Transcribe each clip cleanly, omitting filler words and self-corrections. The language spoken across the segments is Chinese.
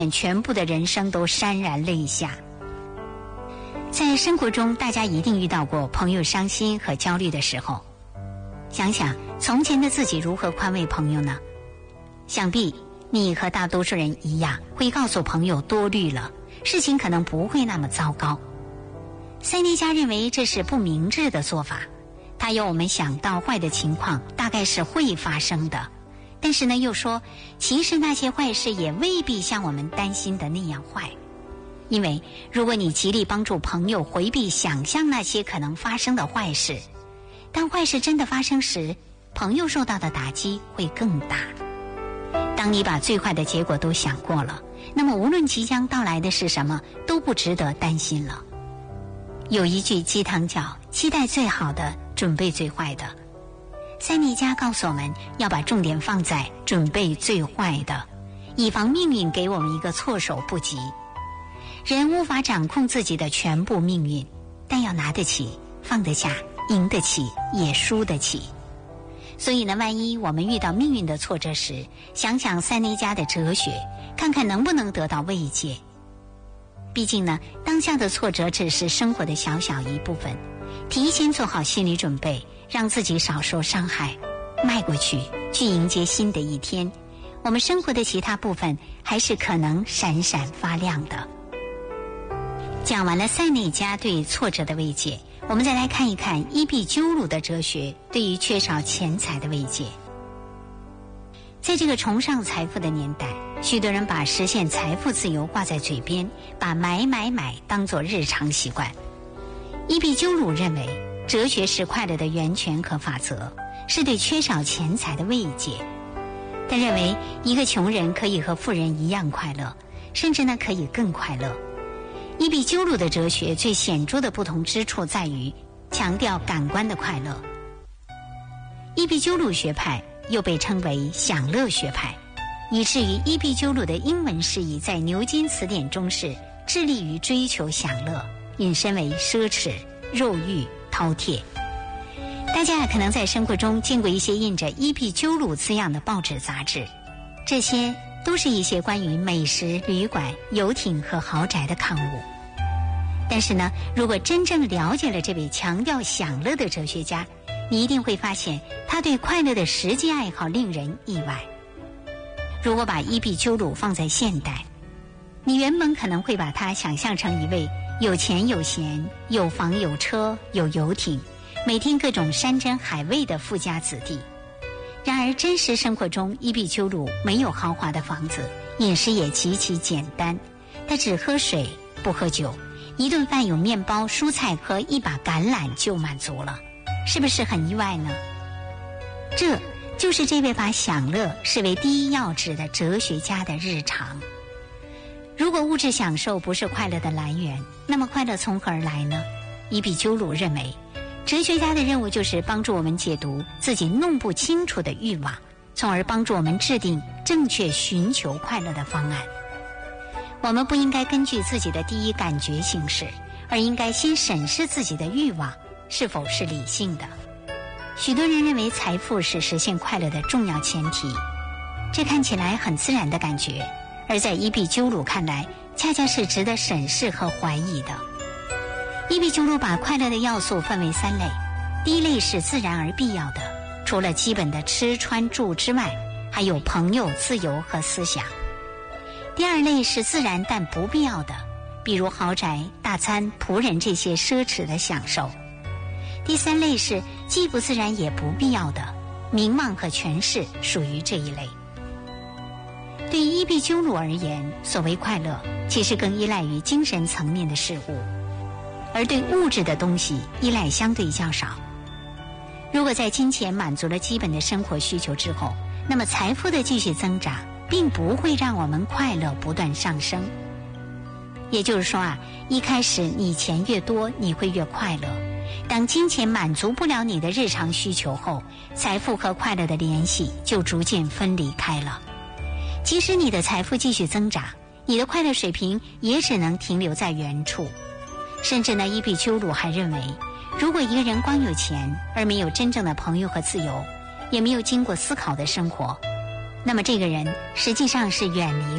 全部的人生都潸然泪下。在生活中，大家一定遇到过朋友伤心和焦虑的时候。想想从前的自己如何宽慰朋友呢？想必你和大多数人一样，会告诉朋友多虑了，事情可能不会那么糟糕。塞内加认为这是不明智的做法，他要我们想到坏的情况大概是会发生的，但是呢又说，其实那些坏事也未必像我们担心的那样坏。因为如果你极力帮助朋友回避想象那些可能发生的坏事，当坏事真的发生时，朋友受到的打击会更大。当你把最坏的结果都想过了，那么无论即将到来的是什么，都不值得担心了。有一句鸡汤叫期待最好的，准备最坏的。塞内加告诉我们要把重点放在准备最坏的，以防命运给我们一个措手不及。人无法掌控自己的全部命运，但要拿得起，放得下，赢得起，也输得起。所以呢，万一我们遇到命运的挫折时，想想塞内加的哲学，看看能不能得到慰藉。毕竟呢，当下的挫折只是生活的小小一部分，提前做好心理准备，让自己少受伤害，迈过去，去迎接新的一天，我们生活的其他部分还是可能闪闪发亮的。讲完了塞内加对挫折的慰藉，我们再来看一看伊壁鸠鲁的哲学对于缺少钱财的慰藉。在这个崇尚财富的年代，许多人把实现财富自由挂在嘴边，把买当作日常习惯。伊壁鸠鲁认为，哲学是快乐的源泉和法则，是对缺少钱财的慰藉。他认为一个穷人可以和富人一样快乐，甚至呢可以更快乐。伊壁鸠鲁的哲学最显著的不同之处在于强调感官的快乐。伊壁鸠鲁学派又被称为享乐学派，以至于伊壁鸠鲁的英文释义在牛津词典中是致力于追求享乐，引申为奢侈、肉欲、饕餮。大家可能在生活中见过一些印着伊壁鸠鲁字样的报纸杂志，这些都是一些关于美食、旅馆、游艇和豪宅的刊物。但是呢，如果真正了解了这位强调享乐的哲学家，你一定会发现他对快乐的实际爱好令人意外。如果把伊壁鸠鲁放在现代，你原本可能会把他想象成一位有钱有闲、有房有车、有游艇，每天各种山珍海味的富家子弟。然而真实生活中，伊壁鸠鲁没有豪华的房子，饮食也极其简单，他只喝水不喝酒，一顿饭有面包、蔬菜和一把橄榄就满足了，是不是很意外呢？这就是这位把享乐视为第一要旨的哲学家的日常。如果物质享受不是快乐的来源，那么快乐从何而来呢？伊壁鸠鲁认为，哲学家的任务就是帮助我们解读自己弄不清楚的欲望，从而帮助我们制定正确寻求快乐的方案。我们不应该根据自己的第一感觉行事，而应该先审视自己的欲望是否是理性的。许多人认为财富是实现快乐的重要前提，这看起来很自然的感觉，而在伊壁鸠鲁看来，恰恰是值得审视和怀疑的。伊壁鸠鲁把快乐的要素分为3类，第一类是自然而必要的，除了基本的吃穿住之外，还有朋友、自由和思想。第二类是自然但不必要的，比如豪宅、大餐、仆人这些奢侈的享受。第3类是既不自然也不必要的，名望和权势属于这一类。对于伊壁鸠鲁而言，所谓快乐其实更依赖于精神层面的事物，而对物质的东西依赖相对较少。如果在金钱满足了基本的生活需求之后，那么财富的继续增长并不会让我们快乐不断上升。也就是说一开始你钱越多，你会越快乐。当金钱满足不了你的日常需求后，财富和快乐的联系就逐渐分离开了。即使你的财富继续增长，你的快乐水平也只能停留在原处。甚至呢，伊壁鸠鲁还认为，如果一个人光有钱而没有真正的朋友和自由，也没有经过思考的生活，那么这个人实际上是远离了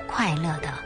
快乐的